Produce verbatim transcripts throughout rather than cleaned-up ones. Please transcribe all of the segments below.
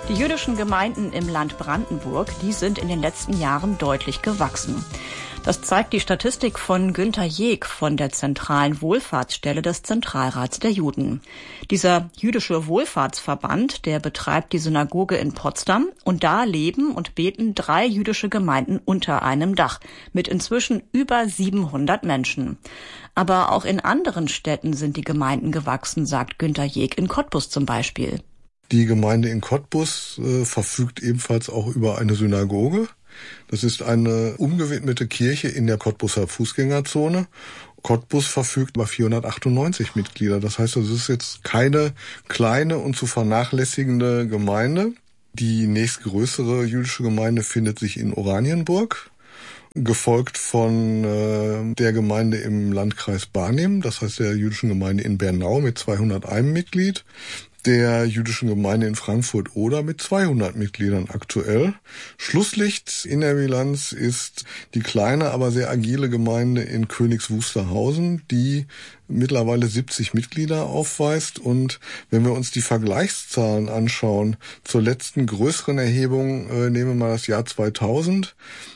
Die jüdischen Gemeinden im Land Brandenburg, die sind in den letzten Jahren deutlich gewachsen. Das zeigt die Statistik von Günter Jeek von der Zentralen Wohlfahrtsstelle des Zentralrats der Juden. Dieser jüdische Wohlfahrtsverband, der betreibt die Synagoge in Potsdam und da leben und beten drei jüdische Gemeinden unter einem Dach mit inzwischen über siebenhundert Menschen. Aber auch in anderen Städten sind die Gemeinden gewachsen, sagt Günter Jeek, in Cottbus zum Beispiel. Die Gemeinde in Cottbus äh, verfügt ebenfalls auch über eine Synagoge. Das ist eine umgewidmete Kirche in der Cottbuser Fußgängerzone. Cottbus verfügt über vierhundertachtundneunzig Mitglieder. Das heißt, es ist jetzt keine kleine und zu vernachlässigende Gemeinde. Die nächstgrößere jüdische Gemeinde findet sich in Oranienburg, gefolgt von äh, der Gemeinde im Landkreis Barnim, das heißt der jüdischen Gemeinde in Bernau mit zweihunderteins Mitglied, der jüdischen Gemeinde in Frankfurt-Oder mit zweihundert Mitgliedern aktuell. Schlusslicht in der Bilanz ist die kleine, aber sehr agile Gemeinde in Königs Wusterhausen, die mittlerweile siebzig Mitglieder aufweist. Und wenn wir uns die Vergleichszahlen anschauen zur letzten größeren Erhebung, äh, nehmen wir mal das Jahr zweitausend,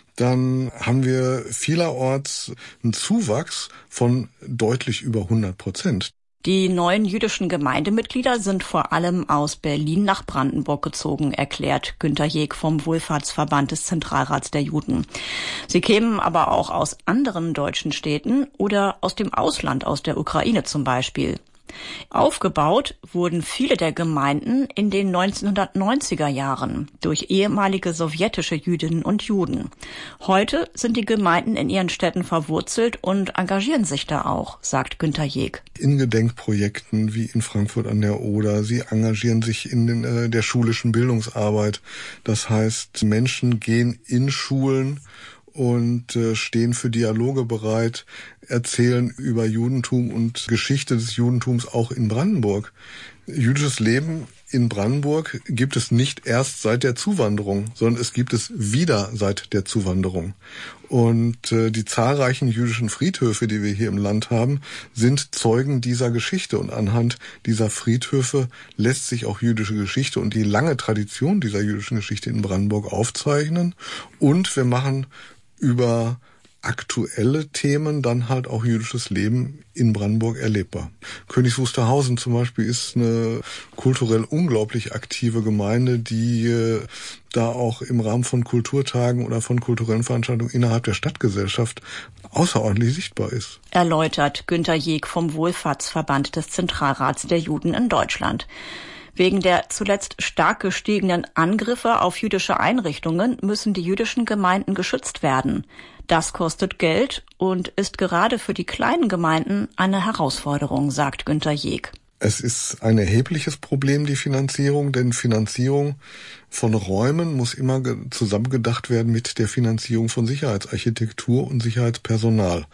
dann haben wir vielerorts einen Zuwachs von deutlich über hundert Prozent. Die neuen jüdischen Gemeindemitglieder sind vor allem aus Berlin nach Brandenburg gezogen, erklärt Günter Jeek vom Wohlfahrtsverband des Zentralrats der Juden. Sie kämen aber auch aus anderen deutschen Städten oder aus dem Ausland, aus der Ukraine zum Beispiel. Aufgebaut wurden viele der Gemeinden in den neunzehnhundertneunziger Jahren durch ehemalige sowjetische Jüdinnen und Juden. Heute sind die Gemeinden in ihren Städten verwurzelt und engagieren sich da auch, sagt Günter Jeek. In Gedenkprojekten wie in Frankfurt an der Oder. Sie engagieren sich in den, äh, der schulischen Bildungsarbeit. Das heißt, Menschen gehen in Schulen und äh, stehen für Dialoge bereit, erzählen über Judentum und Geschichte des Judentums auch in Brandenburg. Jüdisches Leben in Brandenburg gibt es nicht erst seit der Zuwanderung, sondern es gibt es wieder seit der Zuwanderung. Und äh, die zahlreichen jüdischen Friedhöfe, die wir hier im Land haben, sind Zeugen dieser Geschichte. Und anhand dieser Friedhöfe lässt sich auch jüdische Geschichte und die lange Tradition dieser jüdischen Geschichte in Brandenburg aufzeichnen. Und wir machen über aktuelle Themen dann halt auch jüdisches Leben in Brandenburg erlebbar. Königs Wusterhausen zum Beispiel ist eine kulturell unglaublich aktive Gemeinde, die äh, da auch im Rahmen von Kulturtagen oder von kulturellen Veranstaltungen innerhalb der Stadtgesellschaft außerordentlich sichtbar ist. Erläutert Günter Jeek vom Wohlfahrtsverband des Zentralrats der Juden in Deutschland. Wegen der zuletzt stark gestiegenen Angriffe auf jüdische Einrichtungen müssen die jüdischen Gemeinden geschützt werden. Das kostet Geld und ist gerade für die kleinen Gemeinden eine Herausforderung, sagt Günter Jeek. Es ist ein erhebliches Problem, die Finanzierung, denn Finanzierung von Räumen muss immer zusammengedacht werden mit der Finanzierung von Sicherheitsarchitektur und Sicherheitspersonal.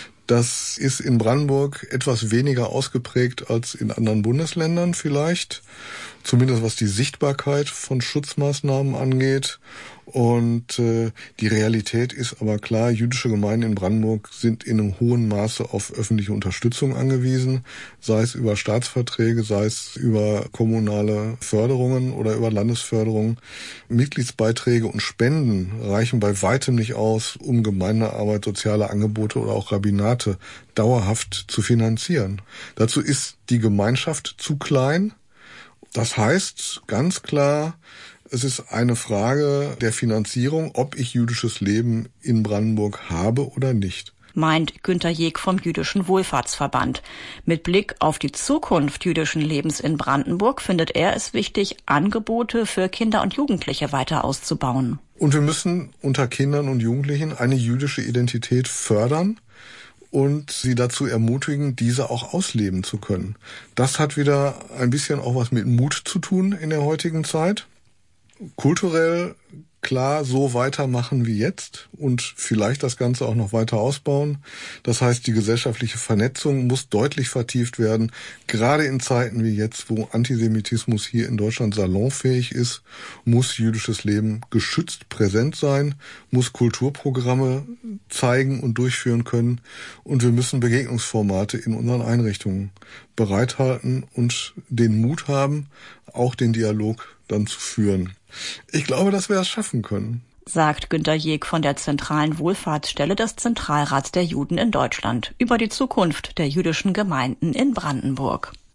Das ist in Brandenburg etwas weniger ausgeprägt als in anderen Bundesländern vielleicht, zumindest was die Sichtbarkeit von Schutzmaßnahmen angeht. Und äh, die Realität ist aber klar, jüdische Gemeinden in Brandenburg sind in einem hohen Maße auf öffentliche Unterstützung angewiesen, sei es über Staatsverträge, sei es über kommunale Förderungen oder über Landesförderungen. Mitgliedsbeiträge und Spenden reichen bei weitem nicht aus, um Gemeindearbeit, soziale Angebote oder auch Rabbinate dauerhaft zu finanzieren. Dazu ist die Gemeinschaft zu klein. Das heißt ganz klar, es ist eine Frage der Finanzierung, ob ich jüdisches Leben in Brandenburg habe oder nicht. Meint Günter Jeek vom Jüdischen Wohlfahrtsverband. Mit Blick auf die Zukunft jüdischen Lebens in Brandenburg findet er es wichtig, Angebote für Kinder und Jugendliche weiter auszubauen. Und wir müssen unter Kindern und Jugendlichen eine jüdische Identität fördern und sie dazu ermutigen, diese auch ausleben zu können. Das hat wieder ein bisschen auch was mit Mut zu tun in der heutigen Zeit. Kulturell klar so weitermachen wie jetzt und vielleicht das Ganze auch noch weiter ausbauen. Das heißt, die gesellschaftliche Vernetzung muss deutlich vertieft werden, gerade in Zeiten wie jetzt, wo Antisemitismus hier in Deutschland salonfähig ist, muss jüdisches Leben geschützt präsent sein, muss Kulturprogramme zeigen und durchführen können und wir müssen Begegnungsformate in unseren Einrichtungen bereithalten und den Mut haben, auch den Dialog dann zu führen. Ich glaube, dass wir das schaffen können, sagt Günter Jeg von der zentralen Wohlfahrtsstelle des Zentralrats der Juden in Deutschland über die Zukunft der jüdischen Gemeinden in Brandenburg.